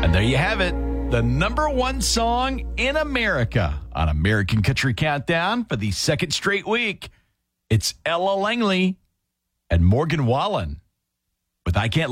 And there you have it. The number one song in America on American Country Countdown for the second straight week. It's Ella Langley and Morgan Wallen with I Can't